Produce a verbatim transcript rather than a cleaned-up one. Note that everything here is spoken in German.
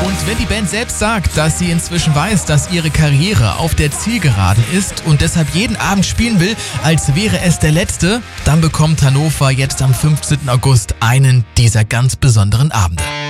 Und wenn die Band selbst sagt, dass sie inzwischen weiß, dass ihre Karriere auf der Zielgeraden ist und deshalb jeden Abend spielen will, als wäre es der letzte, dann bekommt Hannover jetzt am fünfzehnten August einen dieser ganz besonderen Abende.